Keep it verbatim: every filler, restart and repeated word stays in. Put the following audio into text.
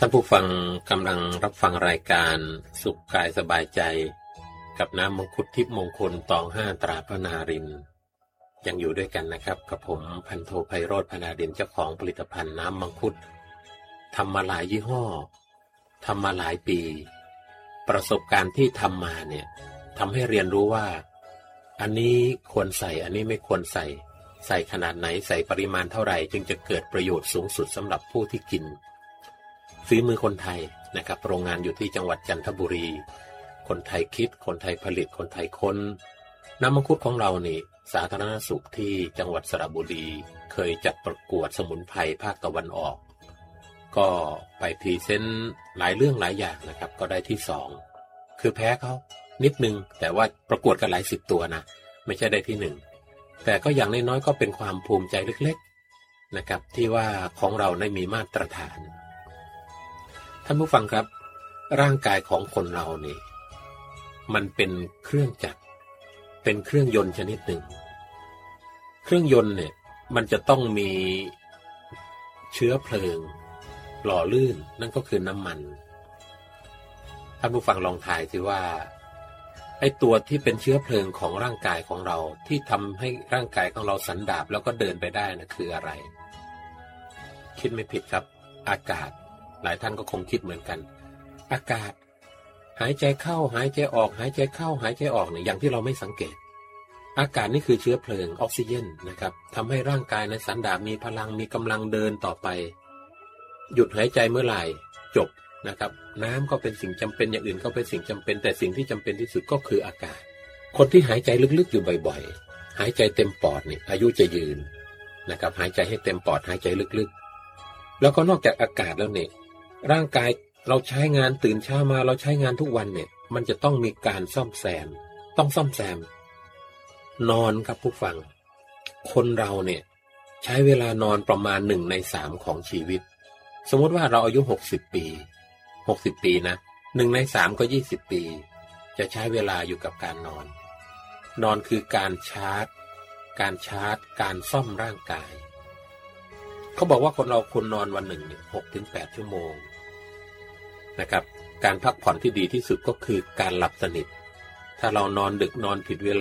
ท่านผู้ฟังกำลังรับฟังรายการสุขกายสบายใจกับน้ำมังคุดทิพย์มงคลตองห้าตราพระนารินทร์ยังอยู่ด้วยกันนะครับกับผมพันโทไพโรจน์พนาดินเจ้าของผลิตภัณฑ์น้ำมังคุดทำมาหลายยี่ห้อทำมาหลายปีประสบการณ์ที่ทำมาเนี่ยทำให้เรียนรู้ว่าอันนี้ควรใส่อันนี้ไม่ควรใส่ใส่ขนาดไหนใส่ปริมาณเท่าไหร่จึงจะเกิดประโยชน์สูงสุดสำหรับผู้ที่กินฝีมือคนไทยนะครับโรงงานอยู่ที่จังหวัดจันทบุรีคนไทยคิดคนไทยผลิตคนไทยค้นน้ำมังคุดของเรานี่สาธารณสุขที่จังหวัดสระบุรีเคยจัดประกวดสมุนไพรภาคตะวันออกก็ไปพรีเซนต์หลายเรื่องหลายอย่างนะครับก็ได้ที่สองคือแพ้เขานิดนึงแต่ว่าประกวดกันหลายสิบตัวนะไม่ใช่ได้ที่หนึ่งแต่ก็อย่างน้อยๆก็เป็นความภูมิใจเล็กๆนะครับที่ว่าของเราได้มีมาตรฐานท่านผู้ฟังครับร่างกายของคนเรานี่มันเป็นเครื่องจักรเป็นเครื่องยนต์ชนิดหนึ่งเครื่องยนต์เนี่ยมันจะต้องมีเชื้อเพลิงหล่อลื่นนั่นก็คือน้ำมันท่านผู้ฟังลองทายสิว่าไอ้ตัวที่เป็นเชื้อเพลิงของร่างกายของเราที่ทำให้ร่างกายของเราสันดาปแล้วก็เดินไปได้นะคืออะไรคิดไม่ผิดครับอากาศหลายท่านก็คงคิดเหมือนกันอากาศหายใจเข้าหายใจออกหายใจเข้าหายใจออกเนี่ยอย่างที่เราไม่สังเกตอากาศนี่คือเชื้อเพลิงออกซิเจนนะครับทำให้ร่างกายในสันดาปมีพลังมีกำลังเดินต่อไปหยุดหายใจเมื่อไหร่จบนะครับน้ำก็เป็นสิ่งจำเป็นอย่างอื่นก็เป็นสิ่งจำเป็นแต่สิ่งที่จำเป็นที่สุดก็คืออากาศคนที่หายใจลึกๆอยู่บ่อยๆหายใจเต็มปอดนี่อายุจะยืนนะครับหายใจให้เต็มปอดหายใจลึกๆแล้วก็นอกจากอากาศแล้วเนี่ยร่างกายเราใช้งานตื่นเช้ามาเราใช้งานทุกวันเนี่ยมันจะต้องมีการซ่อมแซมต้องซ่อมแซมนอนครับผู้ฟังคนเราเนี่ยใช้เวลานอนประมาณหนึ่งในสามของชีวิตสมมติว่าเราอายุหกสิบปีหกสิบปีนะหนึ่งในสามก็ยี่สิบปีจะใช้เวลาอยู่กับการนอนนอนคือการชาร์จการชาร์จการซ่อมร่างกายเขาบอกว่าคนเราควรนอนวันหนึ่งเนี่ยหกถึงแปดชั่วโมงนะครับการพักผ่อนที่ดีที่สุดก็คือการหลับสนิทถ้าเรานอนดึกนอนผิดเว